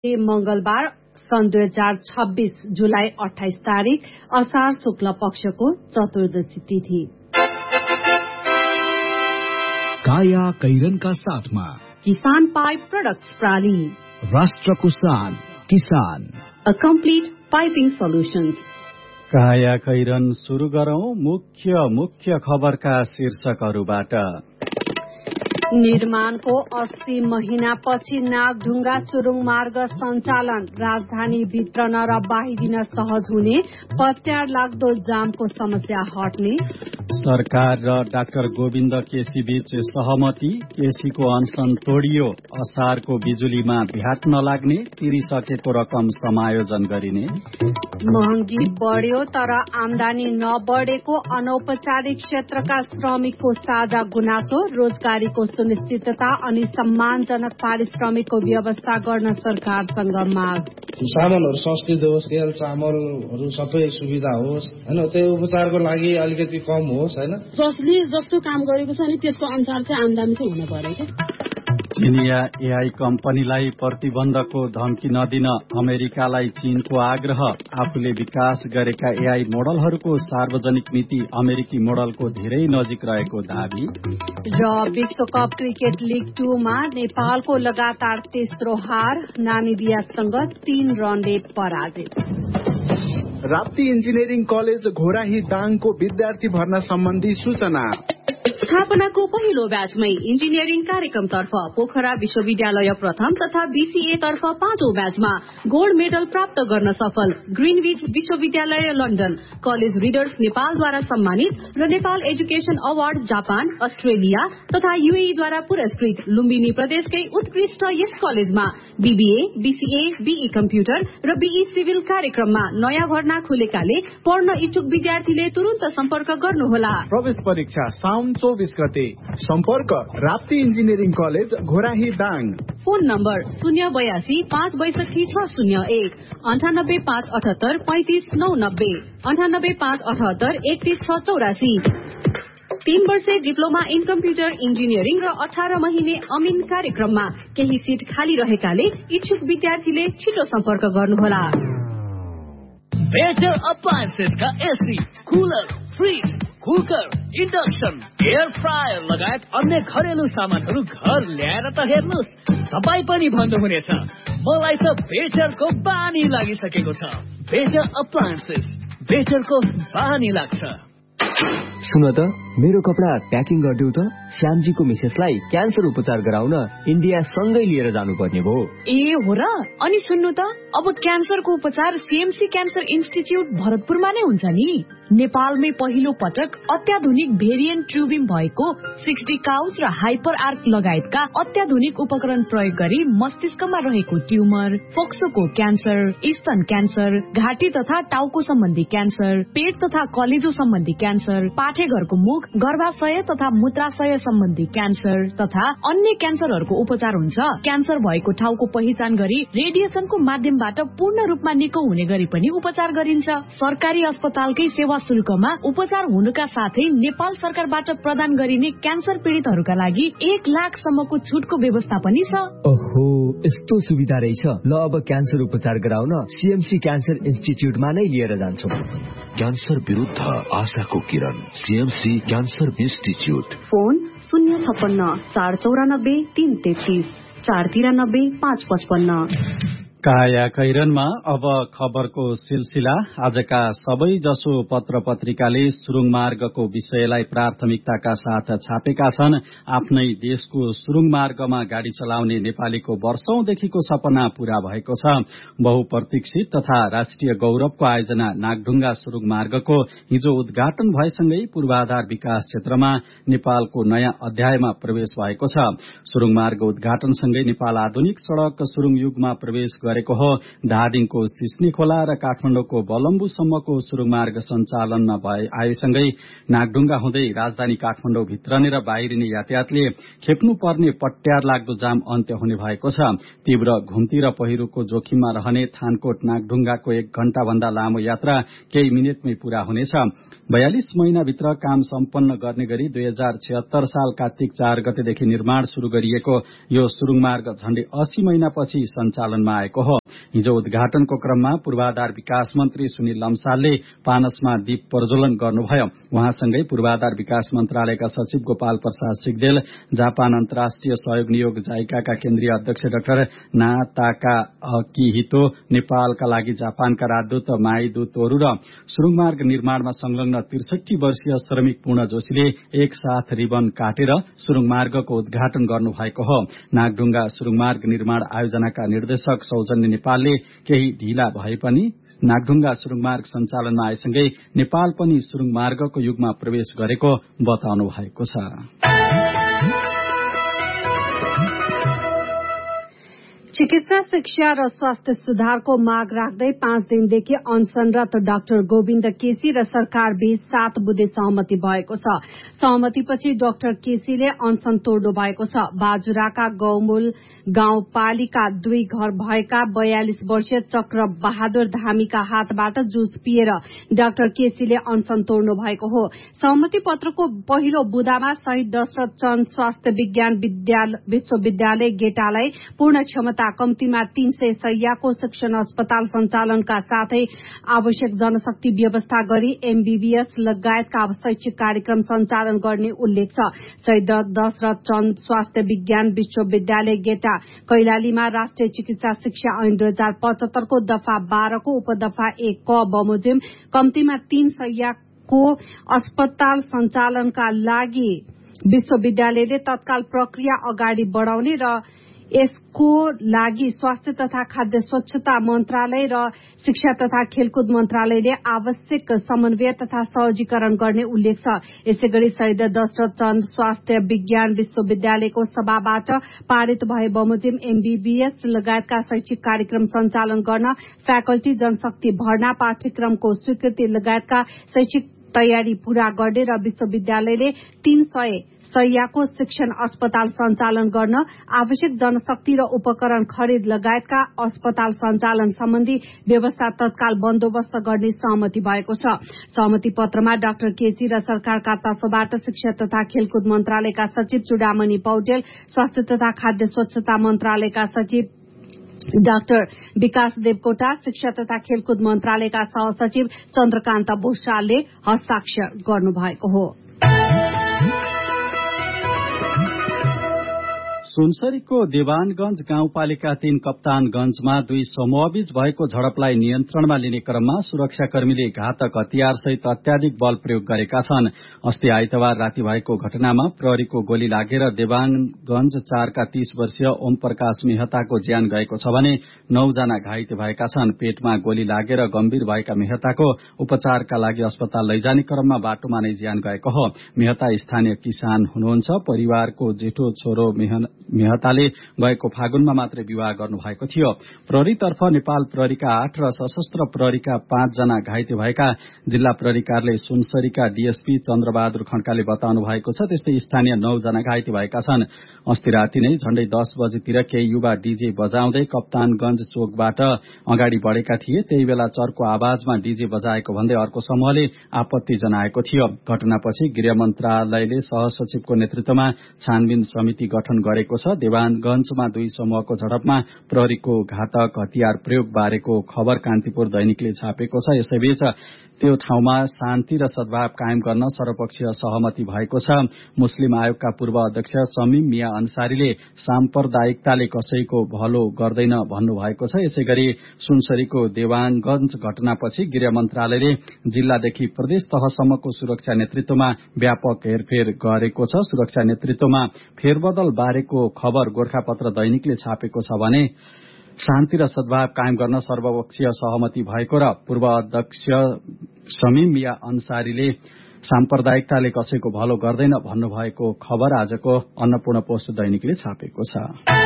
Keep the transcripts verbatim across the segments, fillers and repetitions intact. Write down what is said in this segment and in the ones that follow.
मंगलबार सन् दुई हजार छब्बीस जुलाई अट्ठाइस तारीख असार शुक्ल पक्षको चतुर्दशी तिथि। काया कैरनका साथमा किसान पाइप प्रोडक्ट्स प्राली, राष्ट्रको शान किसान, अ कम्प्लिट पाइपिङ सोल्युशन्स। काया कैरन सुरु गरौं मुख्य मुख्य खबरका शीर्षकहरूबाट। निर्माणको अस्सी महिनापछि नागढुङ्गा सुरुङ मार्ग सञ्चालन, राजधानी भित्रन र बाहिरिन सहज हुने, पत्यार लाग्दो जामको समस्या हट्ने। सरकार र डाक्टर गोविन्द केसी बीच सहमति, केसीको अनसन तोडियो, असारको बिजुलीमा भ्याट नलाग्ने, तिरिसकेको रकम समायोजन गरिने। महँगी बढ्यो तर आमदानी नबढेको, अनौपचारिक क्षेत्रका श्रमिकको साझा गुनासो, रोजगारीको सुनिश्चितता अनि सम्मानजनक पारिश्रमिकको व्यवस्था गर्न सरकारसँग माग। सामानहरू सस्ती होस्, तेल चामलहरू सबै सुविधा होस्, हैन, त्यो उपचारको लागि अलिकति कम होस्, हैन। जसले जस्तो काम गरेको छ नि त्यसको अनुसार चाहिँ आमदानी चाहिँ हुनु पर्यो के। चिनिया एआई कम्पनीलाई प्रतिबन्धको धम्की नदिन अमेरिकालाई चीनको आग्रह, आफूले विकास गरेका एआई मोडलहरूको सार्वजनिक नीति अमेरिकी मोडलको धेरै नजिक रहेको दावी। र विश्वकप क्रिकेट लिग टूमा नेपालको लगातार तेस्रो हार, नामिबियासँग तीन रनले पराजित। राप्ती इन्जिनियरिङ कलेज घोराही दाङको विद्यार्थी भर्ना सम्बन्धी सूचना। स्थापनाको पहिलो ब्याचमै इन्जिनियरिङ कार्यक्रमतर्फ पोखरा विश्वविद्यालय प्रथम तथा बीसीए तर्फ पाँचौं ब्याचमा गोल्ड मेडल प्राप्त गर्न सफल ग्रीनविच विश्वविद्यालय लन्डन, कलेज रिडर्स नेपालद्वारा सम्मानित र Nepal education award Japan, Australia तथा यूएईद्वारा पुरस्कृत लुम्बिनी प्रदेशकै उत्कृष्ट यस कलेजमा बीबीए, बीसीए, बीई कम्प्युटर र बीई सिभिल कार्यक्रममा नयाँ भर्ना खुलेकाले पढ्न इच्छुक विद्यार्थीले तुरन्त सम्पर्क गर्नुहोला। प्रवेश परीक्षा साउन चौबीस गते। सम्पर्क Rapti engineering college Ghorahi Dang. Phone number शून्य बयासी पाँच बैसठी छ शून्य एक, अन्ठानब्बे पाँच अठहत्तर पैंतिस नौ नब्बे, अन्ठानब्बे पाँच अठहत्तर एकतीस छ चौरासी। तीन वर्षे डिप्लोमा इन कम्प्युटर इन्जिनियरिङ र अठार महिने अमिन कार्यक्रममा केही सीट खाली रहेकाले इच्छुक विद्यार्थीले छिटो सम्पर्क गर्नुहोला। Better अप्लायन्सेसका AC, cooler, fridge, cooker, induction, air fryer लगायत अन्य घरेलु सामानहरू घर ल्याएर त हेर्नुहोस्, तपाईँ पनि भन्नुहुनेछ मलाई त बेटरको बानी लागिसकेको छ। बेटर अप्लायन्सेस, बेटरको बानी लाग्छ। सुन त, मेरो कपडा प्याकिङ गरिदेऊ त। श्यामजीको मिसेसलाई क्यान्सर उपचार गराउन इन्डिया सँगै लिएर जानुपर्ने भयो। ए हो र? अनि सुन्नु त, अब क्यान्सरको उपचार सीएमसी क्यान्सर इन्स्टिच्युट भरतपुरमा नै हुन्छ नि। नेपालमै पहिलो पटक अत्याधुनिक भेरिएन्ट ट्युबिङ भएको सिक्सटी काउच र हाइपर आर्क लगायतका अत्याधुनिक उपकरण प्रयोग गरी मस्तिष्कमा रहेको ट्युमर, फोक्सोको क्यान्सर, स्तन क्यान्सर, घाँटी तथा टाउको सम्बन्धी क्यान्सर, पेट तथा कलेजो सम्बन्धी क्यान्सर, पाठेघरको मुख, गर्भाशय तथा मूत्राशय सम्बन्धी क्यान्सर तथा अन्य क्यान्सरहरूको उपचार हुन्छ। क्यान्सर भएको ठाउँको पहिचान गरी रेडिएसनको माध्यमबाट पूर्ण रूपमा निको हुने गरी पनि उपचार गरिन्छ। सरकारी अस्पतालकै सेवा शुल्कमा उपचार हुनुका साथै नेपाल सरकारबाट प्रदान गरिने क्यान्सर पीडितहरूका लागि एक लाखसम्मको छुटको व्यवस्था पनि छ। ओहो, यस्तो सुविधा रहेछ। ल, अब क्यान्सर उपचार गराउन सीएमसी क्यान्सर इन्स्टिच्युटमा नै लिएर जान्छौ। क्यान्सर विरुद्ध आशाको किरण, सीएमसी क्यान्सर इन्स्टिच्युट। फोन शून्य छप्पन्न चार चौरानब्बे तीन तेत्तीस, चार तिरानब्बे पाँच पचपन्न। काया कैरनमा अब खबरको सिलसिला। आजका सबै जसो पत्र पत्रिकाले सुरुङ मार्गको विषयलाई प्राथमिकताका साथ छापेका छन्। आफ्नै देशको सुरुङ मार्गमा गाड़ी चलाउने नेपालीको वर्षौंदेखिको सपना पूरा भएको छ। बहुप्रतीक्षित तथा राष्ट्रिय गौरवको आयोजना नागढुङ्गा सुरुङ मार्गको हिजो उद्घाटन भएसँगै पूर्वाधार विकास क्षेत्रमा नेपालको नयाँ अध्यायमा प्रवेश भएको छ। सुरुङ मार्ग उद्घाटनसँगै नेपाल आधुनिक सड़क सुरुङ युगमा प्रवेश गरेको हो। धादिङको सिस्नी खोला र काठमाडौँको बलम्बुसम्मको सुरुङ मार्ग सञ्चालनमा आएसँगै नागढुङ्गा हुँदै राजधानी काठमाडौँ भित्रने र बाहिरिने यातायातले खेप्नुपर्ने पट्यार लाग्दो जाम अन्त्य हुने भएको छ। तीव्र घुम्ती र पहिरोको जोखिममा रहने थानकोट नागढुङ्गाको एक घण्टा भन्दा लामो यात्रा केही मिनटमै पूरा हुनेछ। बयालीस महिनाभित्र काम सम्पन्न गर्ने गरी दुई हजार छिहत्तर साल कार्तिक चार गतेदेखि निर्माण शुरू गरिएको यो सुरुङ मार्ग झण्डै अस्सी महिनापछि सञ्चालनमा आएको भएको हो। हिजो उद्घाटनको क्रममा पूर्वाधार विकास मन्त्री सुनिल लम्सालले पानसमा दीप प्रज्वलन गर्नुभयो। उहाँसँगै पूर्वाधार विकास मन्त्रालयका सचिव गोपाल प्रसाद सिग्देल, जापान अन्तर्राष्ट्रिय सहयोग नियोग जाइकाका केन्द्रीय अध्यक्ष डाक्टर नाताका अकिहितो, नेपालका लागि जापानका राजदूत माइदु तोरू र सुरुङमार्ग निर्माणमा संलग्न त्रिसठी वर्षीय श्रमिक पूर्ण जोशीले एकसाथ रिबन काटेर सुरुङमार्गको उद्घाटन गर्नुभएको हो। नागढुङ्गा सुरुङमार्ग निर्माण आयोजनाका निर्देशक सौजन्य नेपालले केही ढिला भए पनि नागढुङ्गा सुरुङमार्ग सञ्चालनमा आएसँगै नेपाल पनि सुरुङमार्गको युगमा प्रवेश गरेको बताउनु भएको छ। चिकित्सा शिक्षा र स्वास्थ्य सुधारको माग राख्दै पाँच दिनदेखि अनशनरत डाक्टर गोविन्द केसी र सरकार बीच सात बुँदे सहमति भएको छ। सहमतिपछि डाक्टर केसीले अनशन तोड्नु भएको छ। बाजुराका गौमूल गाउँपालिका दुई घर भएका बयालिस वर्षीय चक्र बहादुर धामीका हातबाट जुस पिएर डाक्टर केसीले अनशन तोड्नु भएको हो। सहमति पत्रको पहिलो बुँदामा शहीद दशरथ चन्द स्वास्थ्य विज्ञान विश्वविद्यालय गेटालाई पूर्ण क्षमता कम्तीमा तीन सय शैय्याको शिक्षण अस्पताल सञ्चालनका साथै आवश्यक जनशक्ति व्यवस्था गरी एमबीबीएस लगायतका शैक्षिक कार्यक्रम सञ्चालन गर्ने उल्लेख छ। शहीद दशरथ चन्द स्वास्थ्य विज्ञान विश्वविद्यालय गेटा कैलालीमा राष्ट्रिय चिकित्सा शिक्षा ऐन दुई हजार पचहत्तरको दफा बाह्रको उपदफा एक क बमोजिम कम्तीमा तीन शैय्याको अस्पताल सञ्चालनका लागि विश्वविद्यालयले तत्काल प्रक्रिया अगाडि बढ़ाउने र यसको लागि स्वास्थ्य तथा खाद्य स्वच्छता मन्त्रालय र शिक्षा तथा खेलकुद मन्त्रालयले आवश्यक समन्वय तथा सहजीकरण गर्ने उल्लेख छ। यसैगरी शहीद दशरथ चन्द स्वास्थ्य विज्ञान विश्वविद्यालयको सभाबाट पारित भए बमोजिम एमबीबीएस लगायतका शैक्षिक कार्यक्रम सञ्चालन गर्न फ्याकल्टी जनशक्ति भर्ना पाठ्यक्रमको स्वीकृति लगायतका शैक्षिक तयारी पूरा गर्ने र विश्वविद्यालयले तीन सय शैय्याको शिक्षण अस्पताल सञ्चालन गर्न आवश्यक जनशक्ति र उपकरण खरिद लगायतका अस्पताल सञ्चालन सम्बन्धी व्यवस्था तत्काल बन्दोबस्त गर्ने सहमति भएको छ। सहमति पत्रमा डाक्टर केसी र सरकारका तर्फबाट शिक्षा तथा खेलकुद मन्त्रालयका सचिव चुडामणि पौडेल, स्वास्थ्य तथा खाद्य स्वच्छता मन्त्रालयका सचिव डाक्टर विकास देवकोटा, शिक्षा तथा खेलकुद मन्त्रालयका सहसचिव चन्द्रकान्त भूषालले हस्ताक्षर गर्नुभएको हो। सुनसरीको देवानगंज गाउँपालिका तीन कप्तानगंजमा दुई समूहबीच भएको झडपलाई नियन्त्रणमा लिने क्रममा सुरक्षाकर्मीले घातक हतियार सहित अत्याधिक बल प्रयोग गरेका छन्। अस्ति आइतबार राति भएको घटनामा प्रहरीको गोली लागेर देवानगंज चारका तीस वर्षीय ओम प्रकाश मेहताको ज्यान गएको छ भने नौजना घाइते भएका छन्। पेटमा गोली लागेर गम्भीर भएका मेहताको उपचारका लागि अस्पताल लैजाने क्रममा बाटोमा नै ज्यान गएको हो। मेहता स्थानीय किसान हुनुहुन्छ। परिवारको जेठो छोरो मेहताले गएको फागुनमा मात्रै विवाह गर्नु भएको थियो। प्रहरीतर्फ नेपाल प्रहरीका आठ र सशस्त्र प्रहरीका पाँच जना घाइते भएका जिल्ला प्रहरी कार्यालय सुनसरीका डीएसपी चन्द्रबहादुर खड्काले बताउनु भएको छ। त्यस्तै स्थानीय नौ जना घाइते भएका छन्। अस्ति राति नै झण्डै दस बजेतिर केही युवा डीजे बजाउँदै कप्तानगंज चोकबाट अगाडि बढ़ेका थिए। त्यही बेला चर्को आवाजमा डीजे बजाएको भन्दै अर्को समूहले आपत्ति जनाएको थियो। घटनापछि गृह मन्त्रालयले सहसचिवको नेतृत्वमा छानबिन समिति गठन गरेको छ। देवानगंजमा दुई समूहको झडपमा प्रहरीको घातक हतियार प्रयोग बारेको खबर कान्तिपुर दैनिकले छापेको छ। यसैबीच त्यो ठाउँमा शान्ति र सद्भाव कायम गर्न सर्वपक्षीय सहमति भएको छ। मुस्लिम आयोगका पूर्व अध्यक्ष समीम मिया अन्सारीले साम्प्रदायिकताले कसैको भलो गर्दैन भन्नुभएको छ। यसैगरी सुनसरीको देवानगंज घटनापछि गृह मन्त्रालयले जिल्लादेखि प्रदेश तहसम्मको सुरक्षा नेतृत्वमा व्यापक हेरफेर गरेको छ। सुरक्षा नेतृत्वमा फेरबदल बारेको खबर गोर्खापत्र दैनिकले छापेको छ भने शान्ति र सद्भाव कायम गर्न सर्वपक्षीय सहमति भएको र पूर्व अध्यक्ष समीम मिया अन्सारीले साम्प्रदायिकताले कसैको भलो गर्दैन भन्नुभएको खबर आजको अन्नपूर्ण पोस्ट दैनिकले छापेको छ।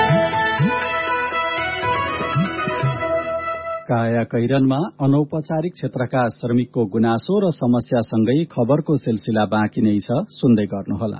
काया कैरनमा अनौपचारिक क्षेत्रका श्रमिकको गुनासो र समस्यासँगै खबरको सिलसिला बाँकी नै छ, सुन्दै गर्नुहोला।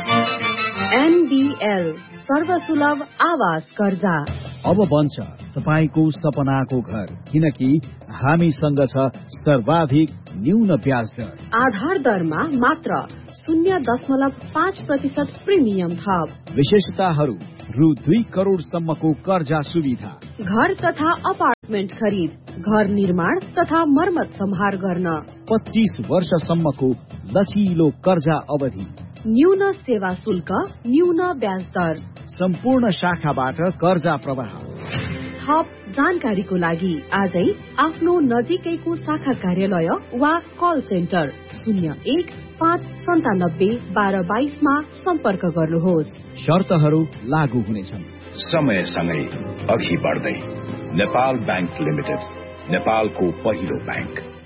एनबीएल सर्वसुलभ आवास कर्जा अब बन्छ तपाईको सपनाको घर, किनकि हामीसँग छ सर्वाधिक न्यून ब्याज दर। आधार दरमा मात्र शून्य दशमलव पाँच प्रतिशत प्रिमियम थप। विशेषताहरू रु दुई करोड़सम्मको कर्जा सुविधा। घर तथा अपार्टमेन्ट खरिद, घर निर्माण तथा मर्मत सम्हार गर्न पच्चीस वर्षसम्मको लचिलो कर्जा अवधि, न्यून सेवा शुल्क, न्यून ब्याज दर, सम्पूर्ण शाखाबाट कर्जा प्रवाह। थप जानकारीको लागि आजै आफ्नो नजिकैको शाखा कार्यालय वा कल सेन्टर शून्य एक पाँच सन्तानब्बे बाह्र बाइसमा सम्पर्क गर्नुहोस्। शर्तहरू लागू हुनेछन्। समयसँगै अघि बढ्दै नेपाल बैंक लिमिटेड, नेपालको पहिलो बैंक।